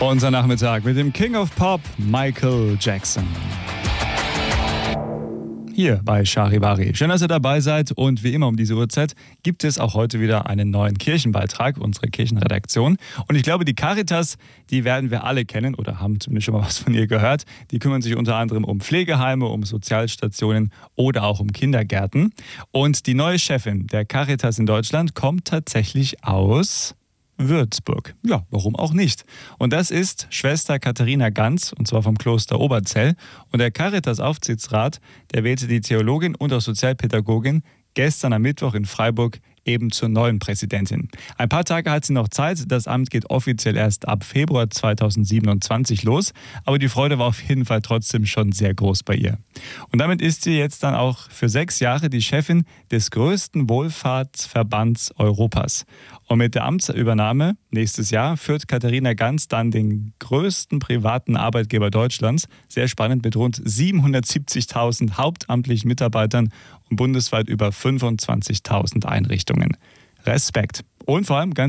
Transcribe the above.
Unser Nachmittag mit dem King of Pop, Michael Jackson. Hier bei Charivari. Schön, dass ihr dabei seid, und wie immer um diese Uhrzeit gibt es auch heute wieder einen neuen Kirchenbeitrag, unsere Kirchenredaktion. Und ich glaube, die Caritas, die werden wir alle kennen oder haben zumindest schon mal was von ihr gehört. Die kümmern sich unter anderem um Pflegeheime, um Sozialstationen oder auch um Kindergärten. Und die neue Chefin der Caritas in Deutschland kommt tatsächlich aus Würzburg. Ja, warum auch nicht? Und das ist Schwester Katharina Ganz, und zwar vom Kloster Oberzell. Und der Caritas-Aufsichtsrat, der wählte die Theologin und auch Sozialpädagogin gestern am Mittwoch in Freiburg eben zur neuen Präsidentin. Ein paar Tage hat sie noch Zeit. Das Amt geht offiziell erst ab Februar 2027 los. Aber die Freude war auf jeden Fall trotzdem schon sehr groß bei ihr. Und damit ist sie jetzt dann auch für 6 Jahre die Chefin des größten Wohlfahrtsverbands Europas. Und mit der Amtsübernahme nächstes Jahr führt Katharina Ganz dann den größten privaten Arbeitgeber Deutschlands. Sehr spannend, mit rund 770.000 hauptamtlichen Mitarbeitern und bundesweit über 25.000 Einrichtungen. Respekt. Und vor allem ganz